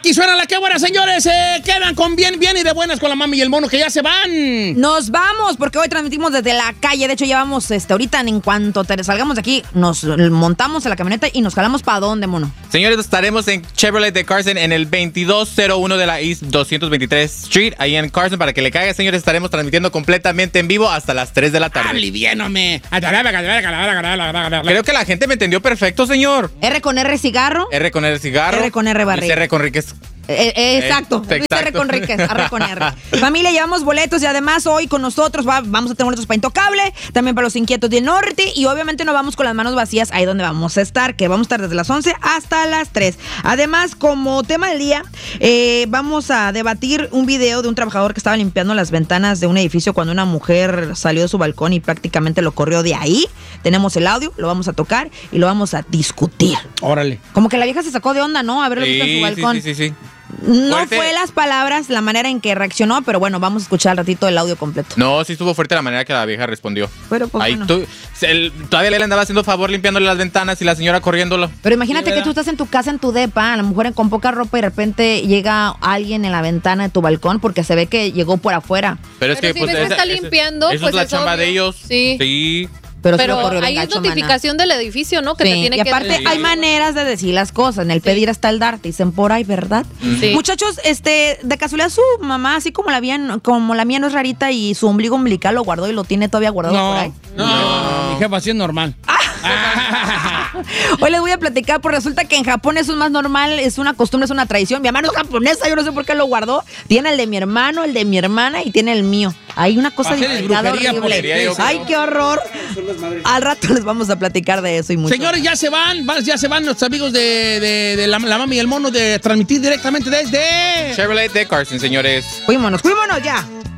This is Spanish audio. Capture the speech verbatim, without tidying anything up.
Aquí suena la que buena, señores. Se quedan con bien, bien y de buenas con la mami y el mono que ya se van. Nos vamos porque hoy transmitimos desde la calle. De hecho, ya vamos este, ahorita en cuanto te salgamos de aquí, nos montamos en la camioneta y nos jalamos para dónde, mono. Señores, estaremos en Chevrolet de Carson en el veintidós cero uno de la East doscientos veintitrés Street, ahí en Carson, para que le caiga, señores. Estaremos transmitiendo completamente en vivo hasta las tres de la tarde. Aliviénome. Creo que la gente me entendió perfecto, señor. R con R cigarro. R con R cigarro. R con R barriga. R con Ríquez. Eh, eh, exacto, eh, exacto. R con Ríquez, R con R. Familia, llevamos boletos y además hoy con nosotros va, vamos a tener boletos para Intocable, también para los Inquietos del Norte y obviamente no vamos con las manos vacías ahí donde vamos a estar, que vamos a estar desde las once hasta las tres. Además, como tema del día, eh, vamos a debatir un video de un trabajador que estaba limpiando las ventanas de un edificio cuando una mujer salió de su balcón y prácticamente lo corrió de ahí. Tenemos el audio, lo vamos a tocar y lo vamos a discutir. Órale. Como que la vieja se sacó de onda, ¿no? Haberlo visto en su balcón. Sí, sí, sí, sí. No Fuerte. fue las palabras, la manera en que reaccionó, pero bueno, vamos a escuchar al ratito el audio completo. No, sí estuvo fuerte la manera que la vieja respondió. Pero pues Ahí bueno. tú, el, todavía le andaba haciendo favor limpiándole las ventanas y la señora corriéndolo. Pero imagínate Sí, que tú estás en tu casa, en tu depa, a la mujer con poca ropa y de repente llega alguien en la ventana de tu balcón porque se ve que llegó por afuera. Pero es Pero que si pues, ves que esa- está esa- limpiando, eso pues es la es chamba obvio. de ellos. Sí. Sí. Pero, sí Pero lo corrió bien ahí es gacho, mana. notificación del edificio, ¿no? Que Sí, te tiene y que aparte decir. hay maneras de decir las cosas. En el pedir hasta el dar, te dicen por ahí, ¿verdad? Sí. Muchachos, este, de casualidad su mamá, así como la mía, como la mía no es rarita y su ombligo umbilical lo guardó y lo tiene todavía guardado por ahí. No, no, mi jefa sí es normal. Hoy les voy a platicar, pues resulta que en Japón eso es más normal, es una costumbre, es una tradición. Mi hermano es japonesa, yo no sé por qué lo guardó. Tiene el de mi hermano, el de mi hermana y tiene el mío. Hay una cosa Hacer disfrazada brujería, horrible. brujería, yo creo. Ay, qué horror. Al rato les vamos a platicar de eso y mucho. Señores, ya se van, va- ya se van nuestros amigos de, de, de la, la mami y el mono de transmitir directamente desde... Chevrolet de Carson, señores. Fuímonos, fuímonos ya.